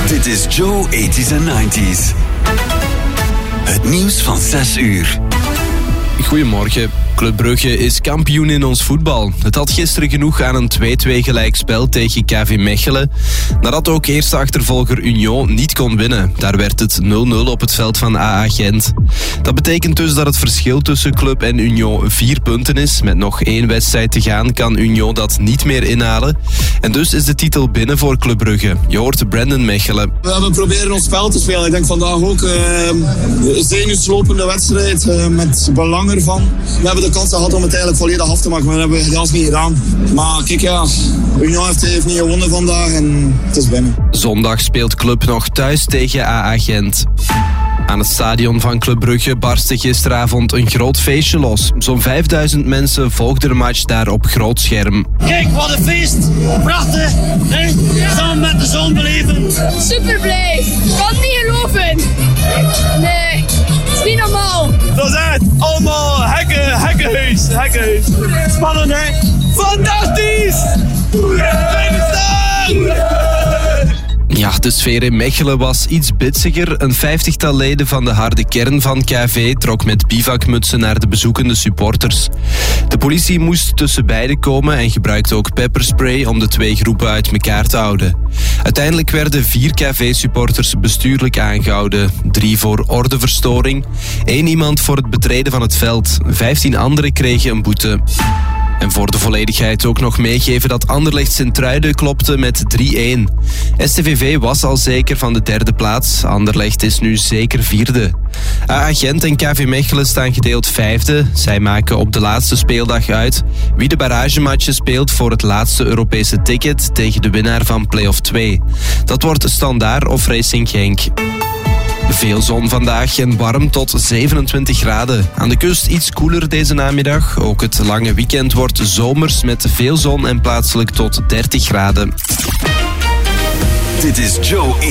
Dit is Joe 80s en 90s. Het nieuws van 6 uur. Goedemorgen. Club Brugge is kampioen in ons voetbal. Het had gisteren genoeg aan een 2-2 gelijkspel tegen KV Mechelen, nadat ook eerste achtervolger Union niet kon winnen. Daar werd het 0-0 op het veld van AA Gent. Dat betekent dus dat het verschil tussen Club en Union 4 punten is. Met nog 1 wedstrijd te gaan kan Union dat niet meer inhalen. En dus is de titel binnen voor Club Brugge. Je hoort Brandon Mechelen. We hebben proberen ons spel te spelen. Ik denk vandaag ook een zenuwslopende wedstrijd met belang ervan. We hebben de kans gehad om het eigenlijk volledig af te maken, maar dat hebben we helaas niet gedaan. Maar kijk ja, Union heeft niet gewonnen vandaag en het is binnen. Zondag speelt Club nog thuis tegen AA Gent. Aan het stadion van Club Brugge barstte gisteravond een groot feestje los. Zo'n 5000 mensen volgden de match daar op groot scherm. Kijk, wat een feest! Prachtig! Hè? Samen met de zon beleven. Super blij! Ik kan het niet geloven! Nee, het is niet normaal. Dat is het! Allemaal hekkenhuis. Spannend, hè? Fantastisch! Ja, de sfeer in Mechelen was iets bitsiger. Een 50-tal leden van de harde kern van KV trok met bivakmutsen naar de bezoekende supporters. De politie moest tussen beiden komen en gebruikte ook pepperspray om de 2 groepen uit elkaar te houden. Uiteindelijk werden 4 KV-supporters bestuurlijk aangehouden. 3 voor ordeverstoring, 1 iemand voor het betreden van het veld. 15 anderen kregen een boete. En voor de volledigheid ook nog meegeven dat Anderlecht Sint-Truiden klopte met 3-1. STVV was al zeker van de 3e plaats. Anderlecht is nu zeker 4e. AA Gent en KV Mechelen staan gedeeld 5e. Zij maken op de laatste speeldag uit wie de barragematchen speelt voor het laatste Europese ticket tegen de winnaar van play-off 2. Dat wordt Standaard of Racing Genk. Veel zon vandaag en warm tot 27 graden. Aan de kust iets koeler deze namiddag. Ook het lange weekend wordt zomers met veel zon en plaatselijk tot 30 graden. Dit is Joe